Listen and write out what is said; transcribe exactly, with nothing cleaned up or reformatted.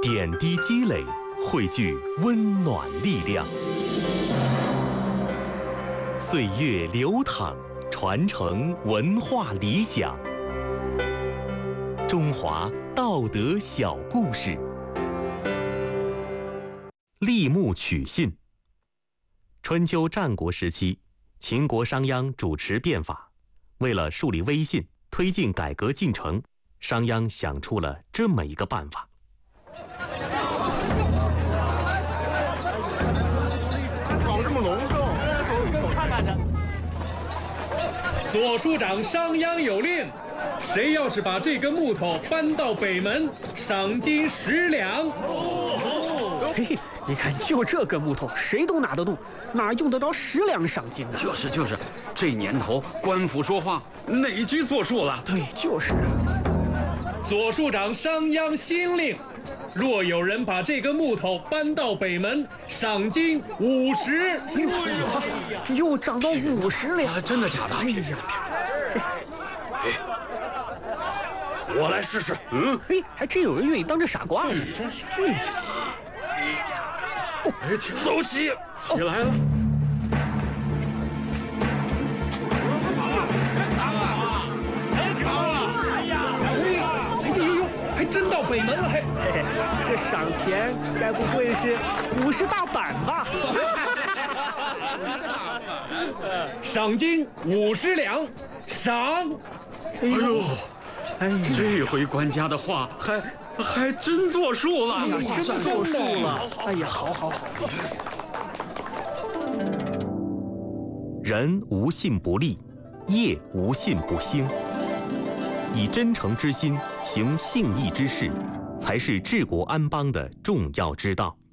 点滴积累，汇聚温暖力量。岁月流淌，传承文化理想。中华道德小故事。立木取信。春秋战国时期，秦国商鞅主持变法，为了树立威信，推进改革进程，商鞅想出了这么一个办法。 搞这么隆重，走看看去。 左庶长商鞅有令，谁要是把这根木头搬到北门，赏金十两。 嘿，你看，就这根木头，谁都拿得动，哪用得着十两赏金呢？ 就是就是，这年头官府说话哪句作数了？ 对，就是。 左庶长商鞅新令，若有人把这根木头搬到北门，赏金五十。 哟，又涨到五十两、 啊！真的假的？ 哎呀， 哎，我来试试。嗯， 嘿，还真有人愿意当这傻瓜呢。 真是。 哎，走起，起来了。 还真到北门了，还， 嘿嘿，这赏钱该不会是五十大板吧？ 赏金五十两，赏。 哎呦， 哎呀， 这回官家的话还还真作数了， 哎呀，真作数了。哎呀，好好好。 人无信不立，业无信不兴。以真诚之心行信义之事，才是治国安邦的重要之道。